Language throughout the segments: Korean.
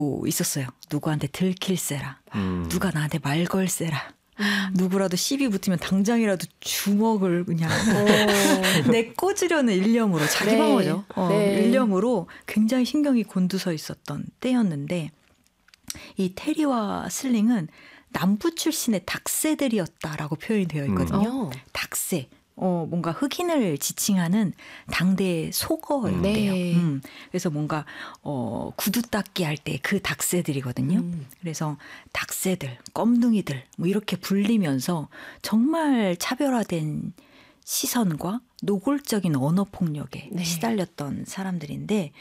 있었어요. 누구한테 들킬세라. 누가 나한테 말 걸세라. 누구라도 시비 붙으면 당장이라도 주먹을 그냥 내꽂으려는 일념으로 자기 방어죠. 일념으로 굉장히 신경이 곤두서 있었던 때였는데 이 테리와 슬링은 남부 출신의 닥새들이었다라고 표현이 되어 있거든요. 닥새. 뭔가 흑인을 지칭하는 당대의 속어였대요. 그래서 뭔가 구두 닦기 할 때 그 닥새들이거든요. 그래서 닥새들, 껌둥이들 뭐 이렇게 불리면서 정말 차별화된 시선과 노골적인 언어 폭력에 시달렸던 사람들인데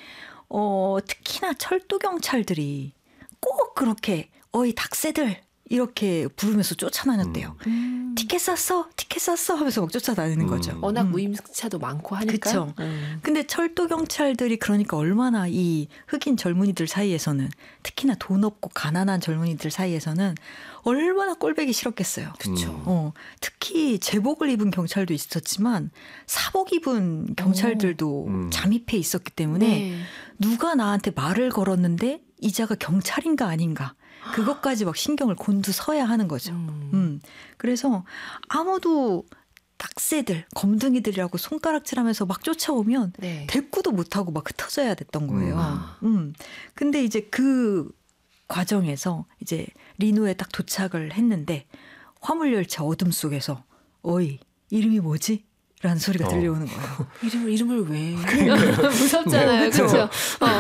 특히나 철도 경찰들이 꼭 그렇게 어이 닥새들 이렇게 부르면서 쫓아다녔대요. 티켓 샀어? 티켓 샀어? 하면서 막 쫓아다니는 거죠. 워낙 무임차도 많고 하니까. 그렇죠. 근데 철도 경찰들이 그러니까 얼마나 이 흑인 젊은이들 사이에서는 특히나 돈 없고 가난한 젊은이들 사이에서는 얼마나 꼴보기 싫었겠어요. 그렇죠. 특히 제복을 입은 경찰도 있었지만 사복 입은 경찰들도 잠입해 있었기 때문에 누가 나한테 말을 걸었는데 이자가 경찰인가 아닌가 그것까지 막 신경을 곤두서야 하는 거죠. 그래서 아무도 닥새들, 검둥이들이라고 손가락질하면서 막 쫓아오면 대꾸도 못하고 막 흩어져야 됐던 거예요. 근데 이제 그 과정에서 이제 리노에 딱 도착을 했는데 화물열차 어둠 속에서 어이 이름이 뭐지? 라는 소리가 들려오는 거예요. 이름을 왜? 무섭잖아요. 그렇죠.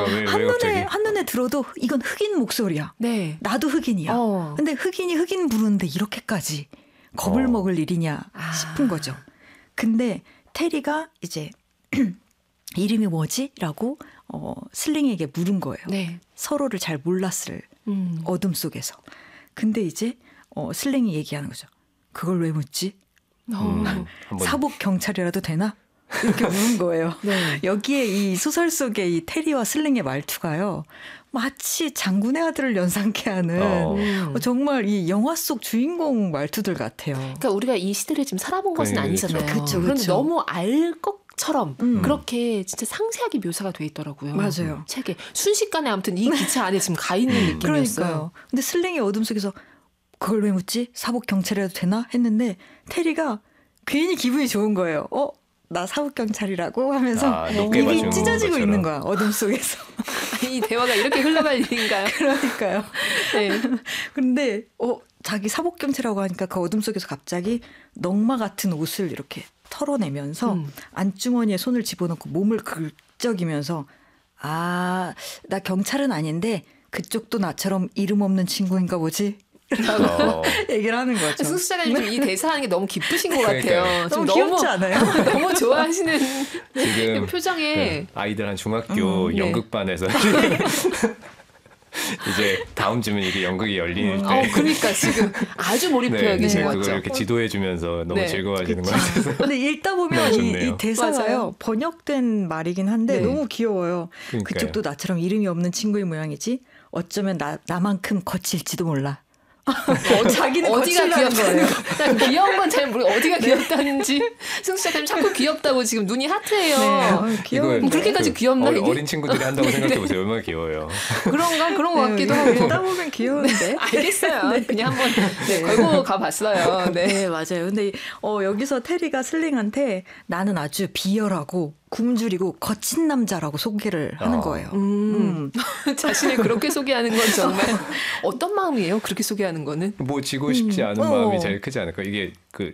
한눈에 들어도 이건 흑인 목소리야. 네. 나도 흑인이야. 근데 흑인이 흑인 부르는데 이렇게까지 겁을 먹을 일이냐 싶은 거죠. 근데 테리가 이제 이름이 뭐지? 라고 슬링에게 물은 거예요. 서로를 잘 몰랐을 어둠 속에서. 근데 이제 슬링이 얘기하는 거죠. 그걸 왜 묻지? 사복 경찰이라도 되나? 이렇게 물은 거예요. 여기에 이 소설 속의 이 테리와 슬링의 말투가요. 마치 장군의 아들을 연상케 하는 정말 이 영화 속 주인공 말투들 같아요. 그러니까 우리가 이 시대를 지금 살아본 것은 아니잖아요. 그렇죠. 그런데 너무 알 것처럼 그렇게 진짜 상세하게 묘사가 돼 있더라고요. 맞아요. 책에 순식간에 아무튼 이 기차 안에 지금 가 있는 느낌이었어요. 그러니까요. 근데 슬링의 어둠 속에서 그걸 왜 묻지? 사복 경찰이라도 되나? 했는데 테리가 괜히 기분이 좋은 거예요. 나 사복 경찰이라고 하면서 입이 찢어지고 있는 거야. 어둠 속에서. 이 대화가 이렇게 흘러갈 일인가요? 그러니까요. 근데 자기 사복 경찰이라고 하니까 그 어둠 속에서 갑자기 넝마 같은 옷을 이렇게 털어내면서 안주머니에 손을 집어넣고 몸을 긁적이면서 나 경찰은 아닌데 그쪽도 나처럼 이름 없는 친구인가 보지? 라고 얘기를 하는 거죠. 승수 작가님 이 대사하는 게 너무 기쁘신 것 같아요. 너무 귀엽지 않아요? 너무 좋아하시는 지금 표정에. 아이들 한 중학교 연극반에서 이제 다음 주면 이게 연극이 열리는 때. 그러니까 지금 아주 몰입해 계신 것 같죠. 그걸 이렇게 지도해주면서 너무 즐거워하시는 것 같아서. 근데 읽다 보면 이 대사가요. 번역된 말이긴 한데 너무 귀여워요. 그러니까요. 그쪽도 나처럼 이름이 없는 친구의 모양이지. 어쩌면 나만큼 거칠지도 몰라. 자기는 어디가 거예요. 귀여운 건 잘 모르고 어디가 귀엽다는지 승수 작가님 자꾸 귀엽다고 지금 눈이 하트예요. 귀여워. 그렇게까지 귀엽나 이게? 어린 친구들이 한다고 생각해보세요. 얼마나 귀여워요. 그런 것 같기도 하고. 듣다 보면 귀여운데. 알겠어요. 그냥 한번 걸고 가봤어요. 맞아요. 근데 여기서 테리가 슬링한테 나는 아주 비열하고 굶주리고 거친 남자라고 소개를 하는 거예요. 자신을 그렇게 소개하는 건 정말 어떤 마음이에요? 그렇게 소개하는 거는? 뭐 지고 싶지 않은 마음이 제일 크지 않을까? 이게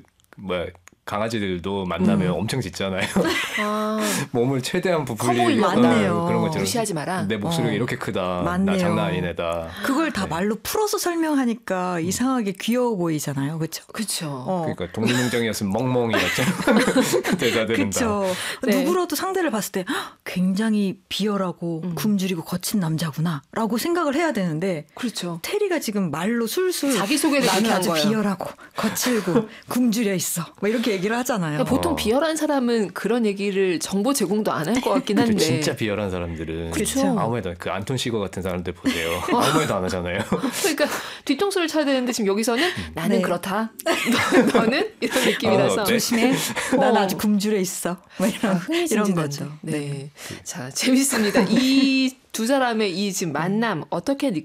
강아지들도 만나면 엄청 짖잖아요. 몸을 최대한 부풀리고 그런 것처럼 무시하지 마라. 내 목소리가 이렇게 크다. 맞네요. 나 장난 아닌 애다. 그걸 다 말로 풀어서 설명하니까 이상하게 귀여워 보이잖아요. 그렇죠? 그렇죠. 그러니까 독립농장이었으면 멍멍이였죠. 대사들은 그렇죠. 누구라도 상대를 봤을 때 굉장히 비열하고 굶주리고 거친 남자구나라고 생각을 해야 되는데 그렇죠. 테리가 지금 말로 술술 자기 소개를 나는 한 아주 거예요. 비열하고 거칠고 굶주려 있어. 뭐 이렇게 얘기를 하잖아요. 보통 비열한 사람은 그런 얘기를 정보 제공도 안 할 것 같긴 한데. 진짜 비열한 사람들은 그렇죠. 아무 말도 그 안톤 시거 같은 사람들 보세요. 아무 말도 안 하잖아요. 그러니까 뒤통수를 쳐야 되는데 지금 여기서는 나는 그렇다. 너는 이런 느낌이라서 조심해. 난 아주 굶주려 있어. 뭐 이런 거죠. 자, 재밌습니다. 이 두 사람의 이 지금 만남 어떻게